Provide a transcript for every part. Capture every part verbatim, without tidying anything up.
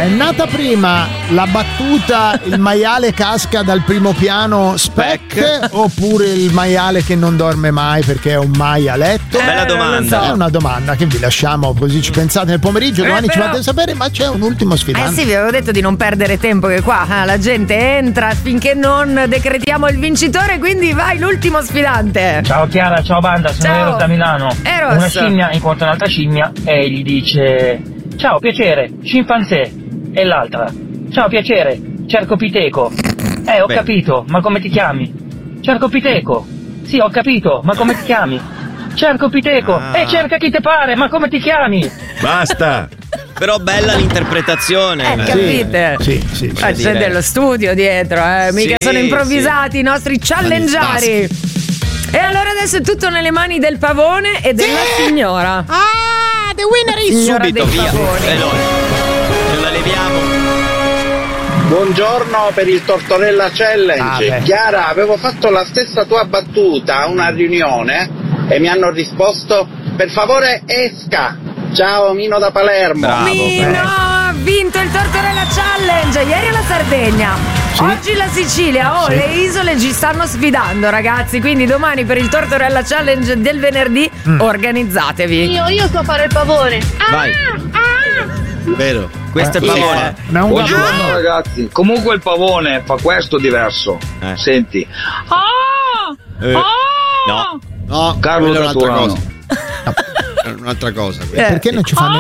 è nata prima la battuta il maiale casca dal primo piano spec oppure il maiale che non dorme mai perché è un maialetto? Eh, Bella domanda. So. È una domanda che vi lasciamo così ci pensate nel pomeriggio, domani eh, ci però... fate sapere, ma c'è un ultimo sfidante. Eh sì, vi avevo detto di non perdere tempo che qua eh, la gente entra finché non decretiamo il vincitore, quindi vai l'ultimo sfidante. Ciao Chiara, ciao banda, sono Ciao. Eros da Milano. Eros. Una scimmia incontra un'altra scimmia e gli dice: ciao, piacere, scimpanzé. E l'altra: ciao, piacere, Cercopiteco. Eh, ho Beh. capito, ma come ti chiami? Cercopiteco. Sì, ho capito, ma come ti chiami? Cercopiteco. Ah. E cerca chi te pare, ma come ti chiami? Basta. Però bella l'interpretazione. Eh, capite? Sì, sì, sì. Eh, c'è dello studio dietro, eh. Mica Sì, sono improvvisati i nostri challengari. E allora adesso è tutto nelle mani del pavone e della signora. Ah, the winner is Signora Subito, dei via. pavoni. Veloce. Ce la leviamo. Buongiorno per il Tortorella Challenge. Ah, beh. Chiara, avevo fatto la stessa tua battuta a una riunione e mi hanno risposto: per favore esca. Ciao Mino da Palermo. Bravo. Mino ha vinto il Tortorella Challenge. Ieri la Sardegna, oggi la Sicilia. Oh, Sì. le isole ci stanno sfidando, ragazzi. Quindi domani per il Tortorella Challenge del venerdì organizzatevi. Io, io so fare il pavone. Vai. Vero. Questo è il pavone. Ma è un Buongiorno gabbano. ragazzi, comunque il pavone fa questo diverso. Eh. Senti, Eh. No. No, Carlo quella è un'altra Turano. cosa. È un'altra cosa. Eh. quella. Perché non ci fanno?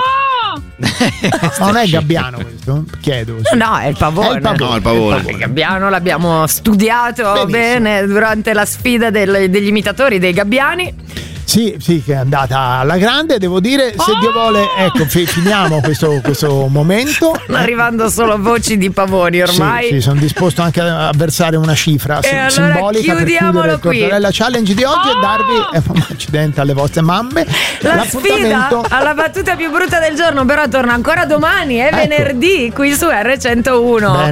Ma non è Gabbiano questo? Chiedo. sì. No, è il pavone. È il pavone. No, il pavone. Il Gabbiano l'abbiamo studiato Benissimo. bene durante la sfida del- degli imitatori dei gabbiani. Sì, sì, che è andata alla grande, devo dire, se Dio vuole, ecco, fi- finiamo questo, questo momento. Stanno arrivando solo voci di pavoni ormai. Sì, sì, sono disposto anche a versare una cifra E sim- allora simbolica per chiudiamolo chiudere il qui. Tortorella Challenge di oggi e darvi eh, un accidente alle vostre mamme. La sfida L'appuntamento alla battuta più brutta del giorno però torna ancora domani, è Ecco. venerdì qui su erre centouno. Bene.